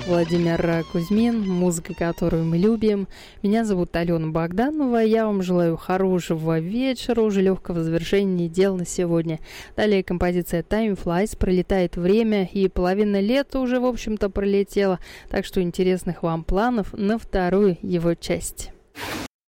Владимир Кузьмин, музыка, которую мы любим. Меня зовут Алена Богданова. Я вам желаю хорошего вечера, уже легкого завершения дел на сегодня. Далее композиция Time Flies, пролетает время, и половина лета уже, в общем-то, пролетела. Так что интересных вам планов на вторую его часть.